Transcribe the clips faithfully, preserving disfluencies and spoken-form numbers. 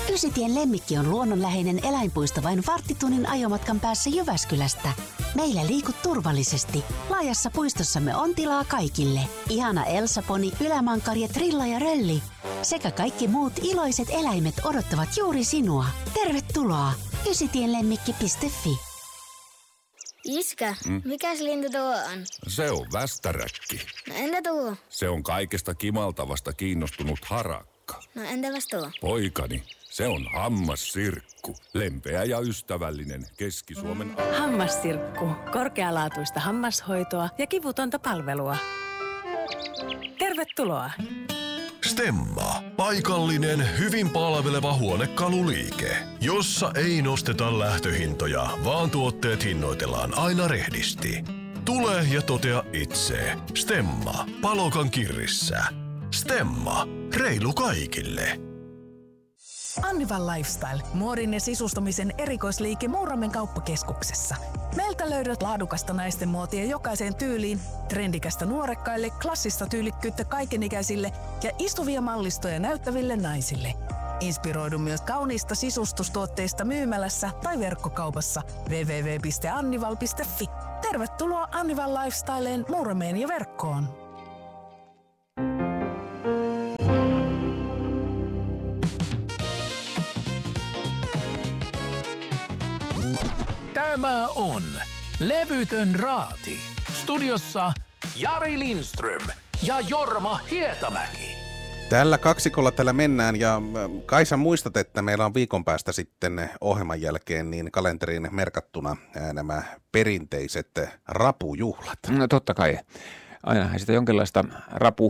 Ysitien Lemmikki on luonnonläheinen eläinpuisto vain varttitunnin ajomatkan päässä Jyväskylästä. Meillä liikut turvallisesti. Laajassa puistossamme on tilaa kaikille. Ihana Elsa-poni, ylämankarja, trilla ja rölli sekä kaikki muut iloiset eläimet odottavat juuri sinua. Tervetuloa ysitienlemmikki piste fi. Iskä, mm? mikäs lintu tuo on? Se on västäräkki. No entä tuo? Se on kaikesta kimaltavasta kiinnostunut harakka. No entäpäs tuo? Poikani, se on hammassirkku. Lempeä ja ystävällinen Keski-Suomen... Hammassirkku. Korkealaatuista hammashoitoa ja kivutonta palvelua. Tervetuloa. Stemma. Paikallinen, hyvin palveleva huonekaluliike, jossa ei nosteta lähtöhintoja, vaan tuotteet hinnoitellaan aina rehdisti. Tule ja totea itse. Stemma. Palokan kirrissä. Stemma. Reilu kaikille. Annival Lifestyle. Muodin ja sisustamisen erikoisliike Muuramen kauppakeskuksessa. Meiltä löydät laadukasta naisten muotia jokaiseen tyyliin, trendikästä nuorekkaille, klassista tyylikkyyttä kaikenikäisille ja istuvia mallistoja näyttäville naisille. Inspiroidu myös kauniista sisustustuotteista myymälässä tai verkkokaupassa double-u double-u double-u piste annival piste fi. Tervetuloa Annival Lifestyleen Muurameen ja verkkoon. Tämä on Levytön raati. Studiossa Jari Lindström ja Jorma Hietamäki. Tällä kaksikolla tällä mennään ja Kaisa muistat, että meillä on viikon päästä sitten ohjelman jälkeen niin kalenteriin merkattuna nämä perinteiset rapujuhlat. No totta kai. Ainahan sitä jonkinlaista rapu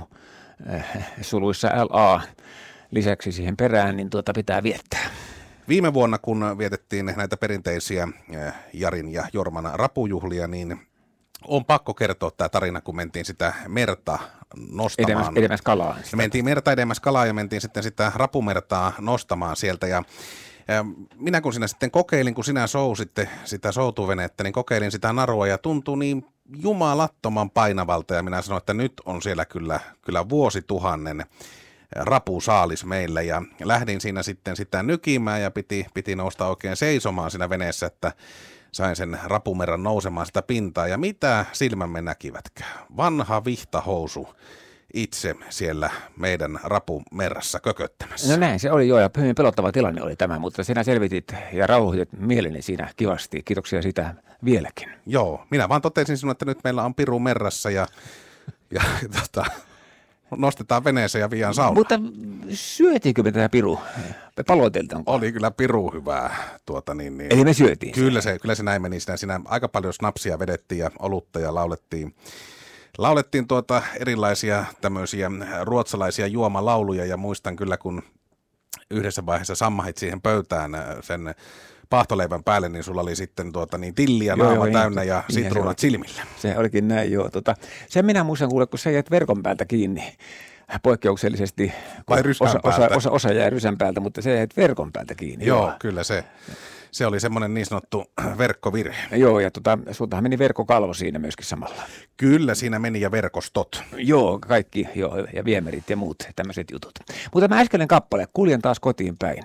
suluissa L A lisäksi siihen perään, niin tuota pitää viettää. Viime vuonna, kun vietettiin näitä perinteisiä Jarin ja Jorman rapujuhlia, niin on pakko kertoa tämä tarina, kun mentiin sitä merta nostamaan. Edemmäs, edemmäs kalaa. Mentiin merta edemmäs kalaa ja mentiin sitten sitä rapumertaa nostamaan sieltä. Ja, ja minä kun sinä sitten kokeilin, kun sinä sousitte sitä soutuvenettä, niin kokeilin sitä narua ja tuntui niin jumalattoman painavalta. Ja minä sanoin, että nyt on siellä kyllä, kyllä vuosituhannen rapusaalis meillä ja lähdin siinä sitten sitä nykimään ja piti, piti nousta oikein seisomaan siinä veneessä, että sain sen rapumerran nousemaan sitä pintaa ja mitä silmämme näkivätkään. Vanha vihtahousu itse siellä meidän rapumerrassa kököttämässä. No näin se oli joo ja hyvin pelottava tilanne oli tämä, mutta sinä selvitit ja rauhoitit mieleni siinä kivasti. Kiitoksia sitä vieläkin. Joo, minä vaan totesin sinulle, että nyt meillä on piru merrassa ja, ja tota... nostetaan veneeseen ja viian saunaan. Mutta syötiinkö me tätä piru? Paloiteltaanko? Oli kyllä piru hyvää. Tuota, niin, niin. Eli me syötiin Kyllä se, kyllä se näin meni. Siinä, siinä aika paljon snapsia vedettiin ja olutta ja laulettiin. Laulettiin tuota erilaisia tämmöisiä ruotsalaisia juomalauluja ja muistan kyllä, kun yhdessä vaiheessa sammahit siihen pöytään sen paahtoleivän päälle, niin sulla oli sitten tuota, niin tilliä joo, naama joo, täynnä ja sitruunat silmillä. Se olikin näin, joo. Tota, sen minä muistan kuule, kun sä jäät verkon päältä kiinni poikkeuksellisesti. Vai rysän osa, päältä? Osa, osa, osa jäi rysän päältä, mutta se jäät verkon päältä kiinni. Joo, joo. Kyllä se. Se oli semmoinen niin sanottu verkkovirhe. Joo, ja tota, sultahan meni verkkokalvo siinä myöskin samalla. Kyllä, siinä meni ja verkostot. Joo, kaikki, joo, ja viemerit ja muut tämmöiset jutut. Mutta tämä äskeinen kappale, Kuljen taas kotiin päin.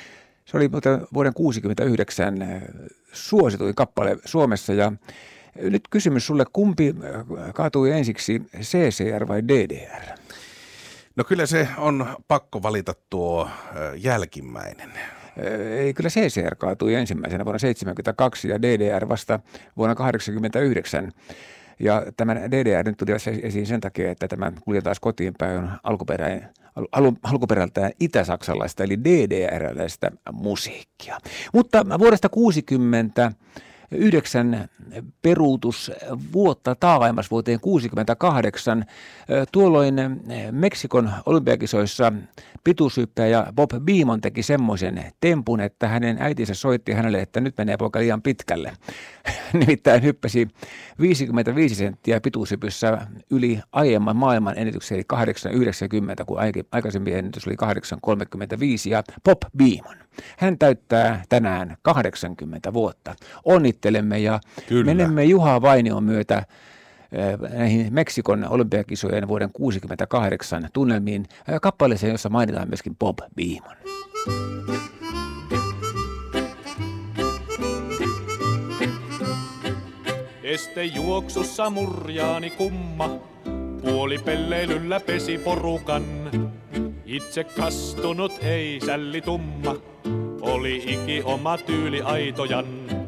Se oli vuoden kuusikymmentäyhdeksän suosituin kappale Suomessa ja nyt kysymys sulle, kumpi kaatui ensiksi, C C R vai D D R? No kyllä se on pakko valita tuo jälkimmäinen. Ei, kyllä C C R kaatui ensimmäisenä vuonna seitsemänkymmentäkaksi ja D D R vasta vuonna kahdeksankymmentäyhdeksän. Ja tämä D D R nyt tuli esiin sen takia, että tämä Kuljen taas kotiin päin on alkuperäinen, al, alkuperältään itä-saksalaista eli D D R-läistä musiikkia. Mutta vuodesta kuusikymmentäyhdeksän peruutus vuotta taavaimas vuoteen kuusikymmentäkahdeksan. Tuolloin Meksikon olympiakisoissa pituushyppäjä Bob Beamon teki semmoisen tempun, että hänen äitinsä soitti hänelle, että nyt menee poika liian pitkälle. Nimittäin hyppäsi viisikymmentäviisi senttiä pituushypyssä yli aiemman maailman ennätyksen, eli kahdeksan yhdeksänkymmentä, kun aikaisemmin ennätys oli kahdeksan kolmekymmentäviisi, ja Bob Beamon. Hän täyttää tänään kahdeksankymmentä vuotta. Onnittelemme ja Kyllä. menemme Juha Vainion myötä näihin Meksikon olympiakisojen vuoden kuusikymmentäkahdeksan tunnelmiin kappaleeseen, jossa mainitaan myöskin Bob Beamon. este juoksussa murjaani kumma. Puolipelleilyllä pesi porukan. Itse kastunut ei sälli tumma. Oli iki oma tyyli aitojan.